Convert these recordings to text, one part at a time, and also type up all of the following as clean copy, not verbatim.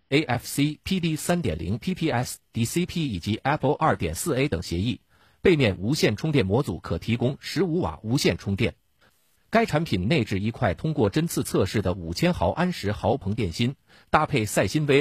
AFC PD 3.0 PPS DCP 以及 Apple 2.4A 等协议，背面无线充电模组可提供15瓦无线充电。该产品内置一块通过针刺测试的5000毫安时毫硼电芯，搭配赛芯微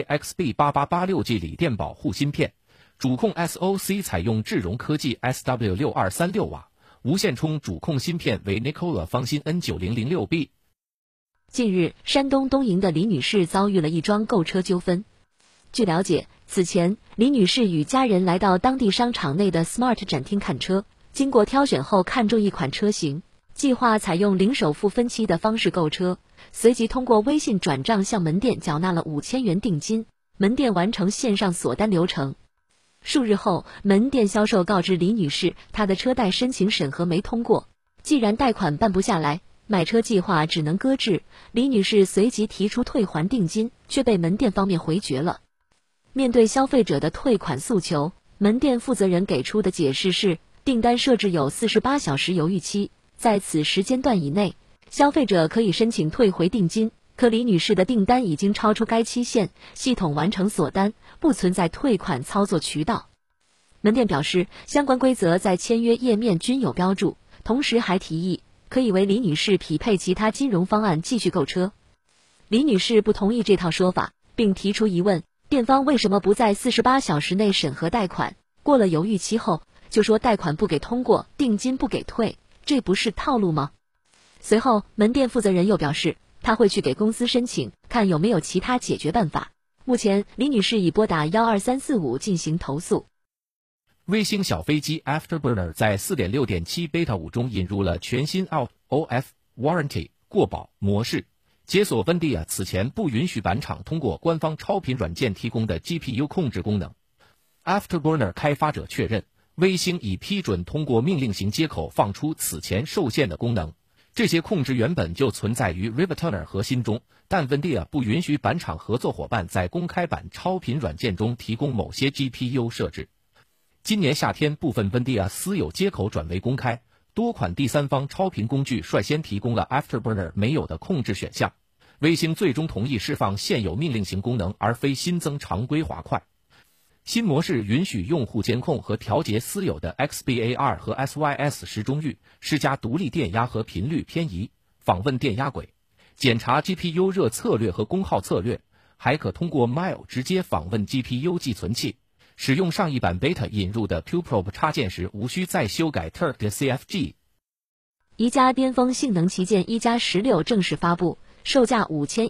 XB8886G 锂电保护芯片，主控 SoC 采用智荣科技 SW6236瓦，无线充主控芯片为 Nikola 方芯 N9006B。 近日，山东东营的李女士遭遇了一桩购车纠纷。据了解，此前李女士与家人来到当地商场内的 Smart 展厅看车，经过挑选后看中一款车型，计划采用零首付分期的方式购车，随即通过微信转账向门店缴纳了5000元定金，门店完成线上锁单流程。数日后，门店销售告知李女士，她的车贷申请审核没通过，既然贷款办不下来，买车计划只能搁置。李女士随即提出退还定金，却被门店方面回绝了。面对消费者的退款诉求，门店负责人给出的解释是，订单设置有48小时犹豫期，在此时间段以内，消费者可以申请退回定金。可李女士的订单已经超出该期限，系统完成锁单，不存在退款操作渠道。门店表示，相关规则在签约页面均有标注，同时还提议可以为李女士匹配其他金融方案继续购车。李女士不同意这套说法，并提出疑问，店方为什么不在48小时内审核贷款，过了犹豫期后就说贷款不给通过，定金不给退，这不是套路吗？随后，门店负责人又表示，他会去给公司申请，看有没有其他解决办法。目前，李女士已拨打12345进行投诉。 微星小飞机 Afterburner 在 4.6.7 Beta 5中引入了全新 Out of Warranty 过保模式，解锁 NVIDIA 此前不允许板厂通过官方超频软件提供的 GPU 控制功能。Afterburner 开发者确认，微星已批准通过命令型接口放出此前受限的功能。这些控制原本就存在于 Rivatoner 核心中，但 NVIDIA 不允许板厂合作伙伴在公开版超频软件中提供某些 GPU 设置。今年夏天，部分 NVIDIA 私有接口转为公开，多款第三方超频工具率先提供了 Afterburner 没有的控制选项。微星最终同意释放现有命令型功能，而非新增常规滑块。新模式允许用户监控和调节私有的 XBAR 和 SYS 时钟域，施加独立电压和频率偏移，访问电压轨，检查 GPU 热策略和功耗策略，还可通过 Mile 直接访问 GPU 寄存器。使用上一版 Beta 引入的 QProbe 插件时，无需再修改 Turk 的 CFG。 宜家巅峰性能旗舰宜家16正式发布，售价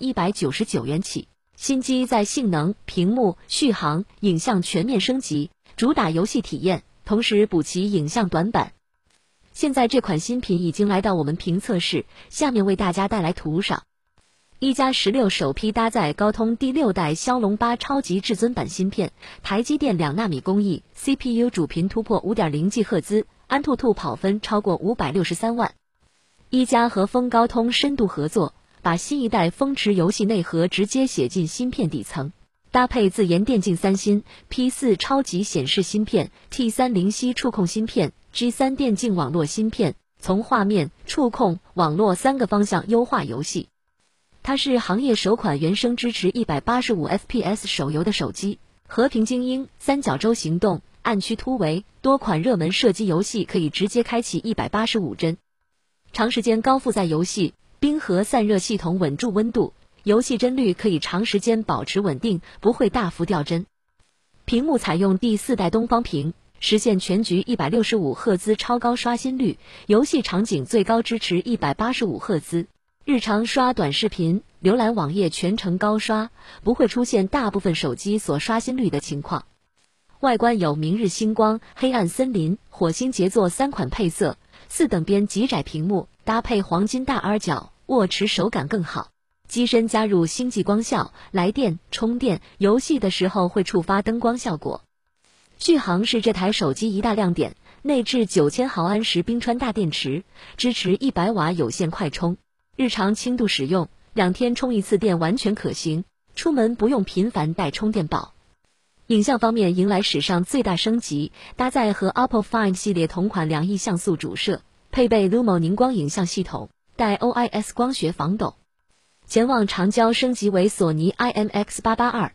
5199元起。新机在性能、屏幕、续航、影像全面升级，主打游戏体验，同时补齐影像短板。现在这款新品已经来到我们评测室，下面为大家带来图赏。一加16首批搭载高通第6代骁龙8超级至尊版芯片，台积电2纳米工艺 ，CPU 主频突破 5.0 赫兹，安兔兔跑分超过563万。一加和风高通深度合作，把新一代风驰游戏内核直接写进芯片底层，搭配自研电竞3芯 P4 超级显示芯片、T3 灵犀触控芯片、G3 电竞网络芯片，从画面、触控、网络3个方向优化游戏。它是行业首款原生支持185 FPS 手游的手机，和平精英、三角洲行动、暗区突围多款热门射击游戏可以直接开启185帧。长时间高负载游戏，冰河散热系统稳住温度，游戏帧率可以长时间保持稳定，不会大幅掉帧。屏幕采用第4代东方屏，实现全局165赫兹超高刷新率，游戏场景最高支持185赫兹。日常刷短视频、浏览网页全程高刷，不会出现大部分手机所刷新率的情况。外观有明日星光、黑暗森林、火星杰作3款配色，4等边极窄屏幕搭配黄金大耳角，握持手感更好。机身加入星际光效，来电、充电、游戏的时候会触发灯光效果。续航是这台手机一大亮点，内置9000毫安时冰川大电池，支持100瓦有线快充。日常轻度使用，2天充一次电完全可行，出门不用频繁带充电宝。影像方面迎来史上最大升级，搭载和 Oppo Find 系列同款2亿像素主摄，配备 Lumo 凝光影像系统，带 OIS 光学防抖。前望长焦升级为索尼IMX882。